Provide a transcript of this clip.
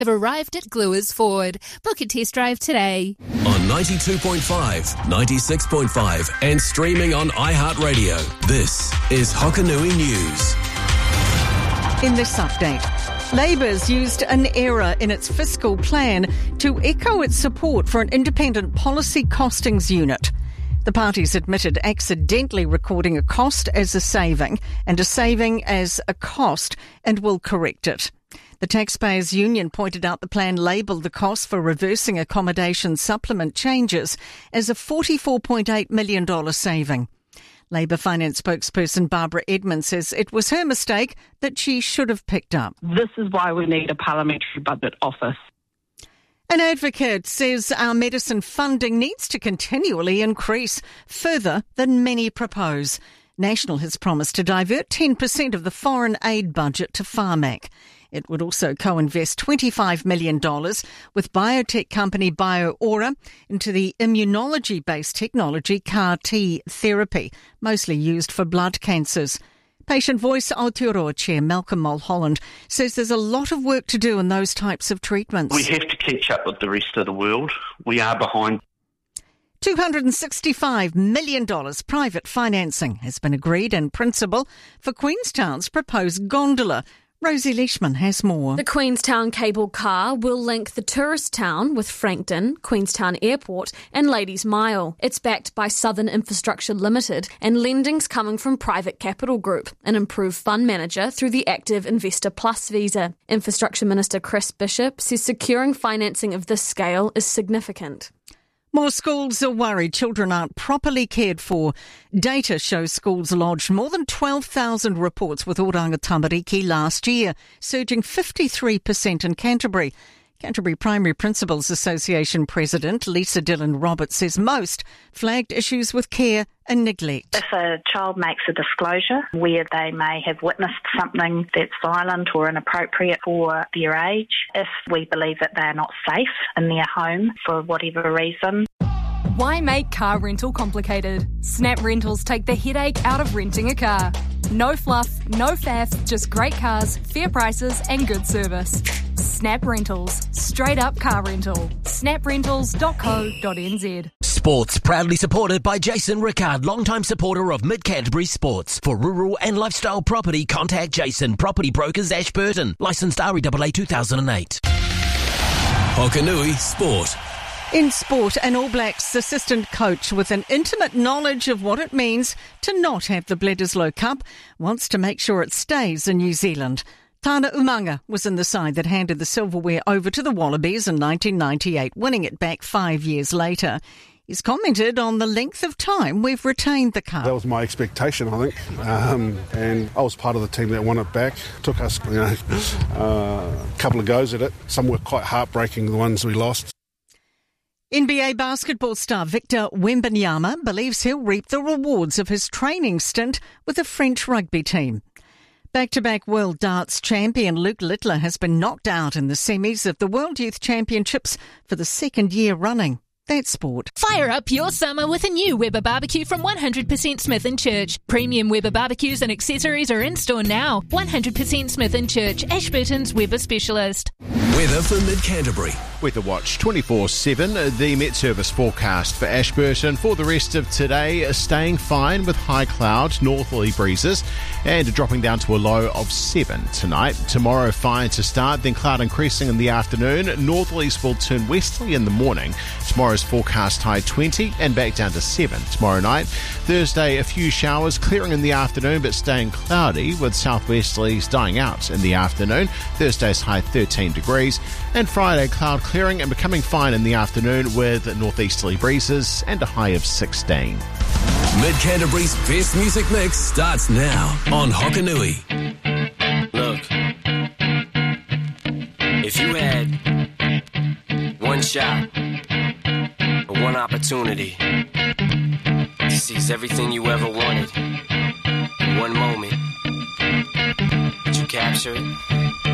have arrived at Gluers Ford. Book a test drive today. On 92.5, 96.5 and streaming on iHeartRadio, this is Hokanui News. In this update, Labour's used an error in its fiscal plan to echo its support for an independent policy costings unit. The party's admitted accidentally recording a cost as a saving and a saving as a cost and will correct it. The Taxpayers Union pointed out the plan labelled the cost for reversing accommodation supplement changes as a $44.8 million saving. Labour finance spokesperson Barbara Edmonds says it was her mistake that she should have picked up. This is why we need a parliamentary budget office. An advocate says our medicine funding needs to continually increase further than many propose. National has promised to divert 10% of the foreign aid budget to Pharmac. It would also co-invest $25 million with biotech company BioAura into the immunology-based technology CAR-T therapy, mostly used for blood cancers. Patient Voice Aotearoa Chair Malcolm Mulholland says there's a lot of work to do in those types of treatments. We have to catch up with the rest of the world. We are behind. $265 million private financing has been agreed in principle for Queenstown's proposed gondola. Rosie Leishman has more. The Queenstown cable car will link the tourist town with Frankton, Queenstown Airport and Ladies Mile. It's backed by Southern Infrastructure Limited and lending's coming from Private Capital Group, an improved fund manager through the Active Investor Plus visa. Infrastructure Minister Chris Bishop says securing financing of this scale is significant. More schools are worried children aren't properly cared for. Data shows schools lodged more than 12,000 reports with Oranga Tamariki last year, surging 53% in Canterbury. Canterbury Primary Principals Association President Lisa Dillon-Roberts says most flagged issues with care and neglect. If a child makes a disclosure where they may have witnessed something that's violent or inappropriate for their age, if we believe that they are not safe in their home for whatever reason. Why make car rental complicated? Snap Rentals take the headache out of renting a car. No fluff, no faff, just great cars, fair prices and good service. Snap Rentals. Straight up car rental. snaprentals.co.nz. Sports proudly supported by Jason Rickard, longtime supporter of Mid-Canterbury Sports. For rural and lifestyle property, contact Jason, Property Brokers, Ashburton. Licensed REAA 2008. Hokanui Sport. In sport, an All Blacks assistant coach with an intimate knowledge of what it means to not have the Bledisloe Cup wants to make sure it stays in New Zealand. Tana Umaga was in the side that handed the silverware over to the Wallabies in 1998, winning it back 5 years later. He's commented on the length of time we've retained the cup. That was my expectation, I think. And I was part of the team that won it back. Took us, a couple of goes at it. Some were quite heartbreaking, the ones we lost. NBA basketball star Victor Wembanyama believes he'll reap the rewards of his training stint with the French rugby team. Back-to-back World Darts champion Luke Littler has been knocked out in the semis of the World Youth Championships for the second year running. That's sport. Fire up your summer with a new Weber barbecue from 100% Smith & Church. Premium Weber barbecues and accessories are in store now. 100% Smith & Church, Ashburton's Weber specialist. Weather for Mid-Canterbury. Weather Watch 24/7. The Met Service forecast for Ashburton for the rest of today, staying fine with high cloud, northerly breezes, and dropping down to a low of 7 tonight. Tomorrow, fine to start, then cloud increasing in the afternoon. Northerlies will turn westerly in the morning. Tomorrow's forecast high 20 and back down to 7 tomorrow night. Thursday, a few showers clearing in the afternoon but staying cloudy with southwesterlies dying out in the afternoon. Thursday's high 13 degrees. And Friday, cloud clearing and becoming fine in the afternoon with northeasterly breezes and a high of 16. Mid-Canterbury's best music mix starts now on Hokanui. Look, if you had one shot or one opportunity to seize everything you ever wanted in one moment, did you capture it?